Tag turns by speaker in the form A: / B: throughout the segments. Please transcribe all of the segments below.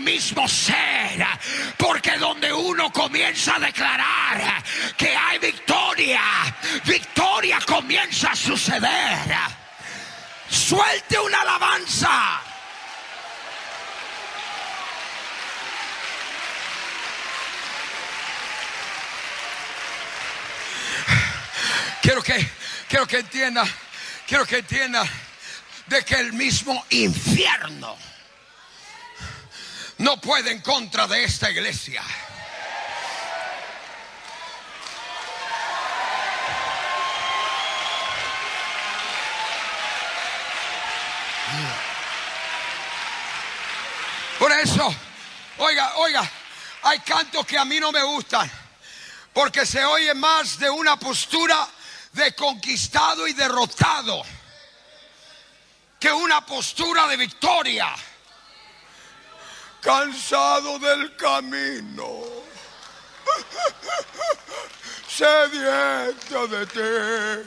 A: mismo ser, porque donde uno comienza a declarar que hay victoria, victoria comienza a suceder. Suelte una alabanza. Quiero que entienda de que el mismo infierno no puede en contra de esta iglesia. Por eso, oiga, hay cantos que a mí no me gustan, porque se oye más de una postura de conquistado y derrotado que una postura de victoria. Cansado del camino, sediento de ti.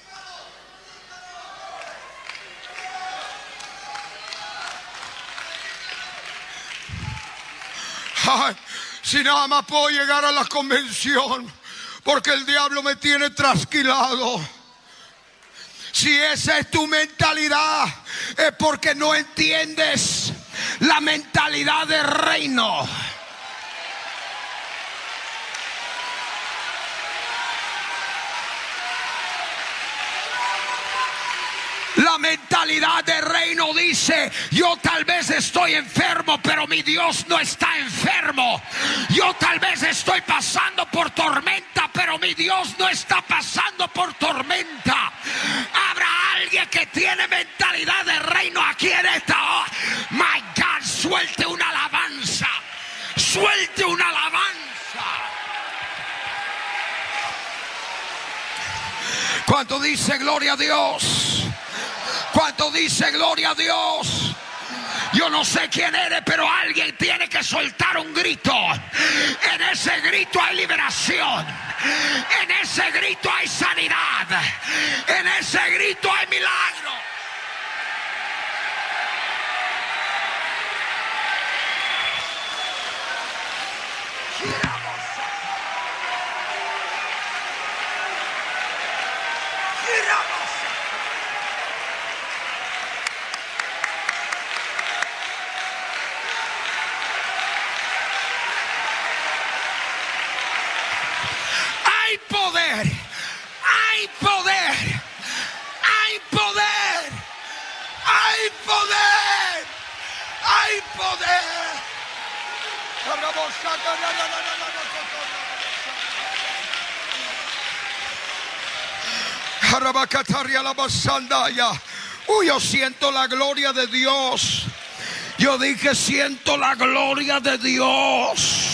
A: Ay, si nada más puedo llegar a la convención porque el diablo me tiene trasquilado. Si esa es tu mentalidad, es porque no entiendes la mentalidad del reino. La mentalidad del reino dice: yo tal vez estoy enfermo, pero mi Dios no está enfermo. Yo tal vez estoy pasando por tormenta, pero mi Dios no está pasando por tormenta. Habrá alguien que tiene mentalidad de reino aquí en esta hora. My God, suelte una alabanza. Suelte una alabanza. ¿Cuánto dice gloria a Dios? ¿Cuánto dice gloria a Dios? Yo no sé quién eres, pero alguien tiene que soltar un grito. En ese grito hay liberación. En ese grito hay sanidad. En ese grito hay milagro. Hay poder, hay poder, hay poder, hay poder, hay poder. Uy, yo siento la gloria de Dios. Yo dije, siento la gloria de Dios.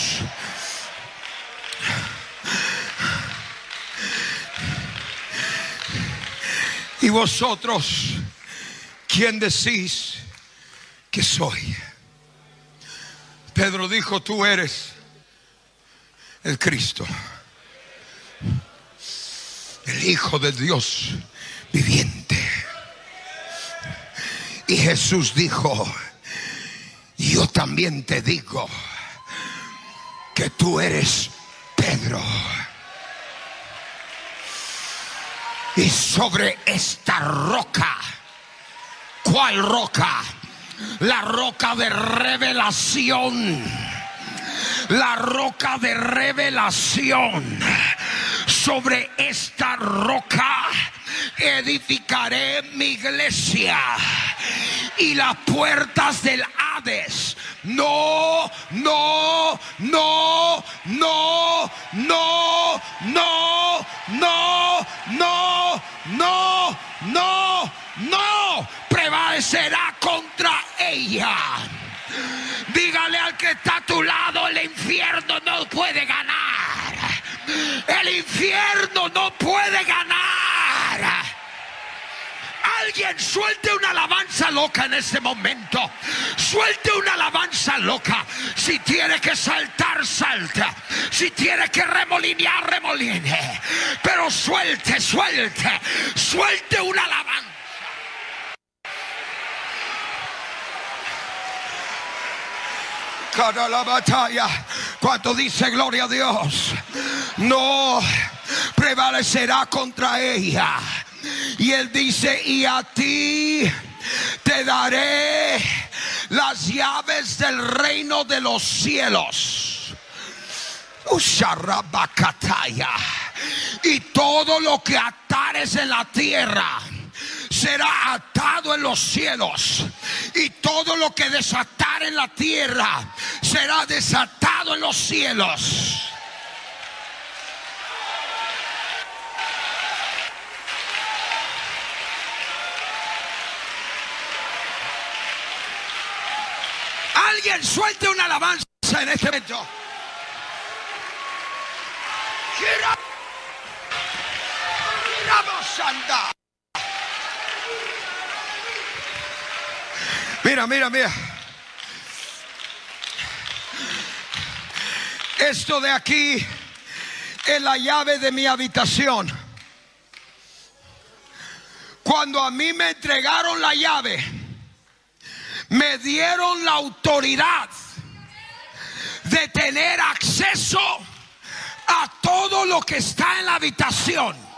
A: ¿Y vosotros quién decís que soy? Pedro dijo: tú eres el Cristo, el Hijo de Dios viviente. Y Jesús dijo: yo también te digo que tú eres Pedro, y sobre esta roca. ¿Cuál roca? La roca de revelación. La roca de revelación. Sobre esta roca edificaré mi iglesia, y las puertas del Hades no prevalecerá contra ella. Dígale al que está a tu lado: el infierno no puede ganar. El infierno no puede ganar. Alguien suelte una alabanza loca en este momento. Suelte una alabanza loca. Si tiene que saltar, salta. Si tiene que remolinear, remoline. Pero suelte una alabanza. Cada la batalla. ¿Cuánto dice gloria a Dios? No prevalecerá contra ella. Y él dice: y a ti te daré las llaves del reino de los cielos. Y todo lo que atares en la tierra será atado en los cielos, y todo lo que desatar en la tierra será desatado en los cielos. Alguien suelte una alabanza en este momento. Mira. Esto de aquí es la llave de mi habitación. Cuando a mí me entregaron la llave, me dieron la autoridad de tener acceso a todo lo que está en la habitación.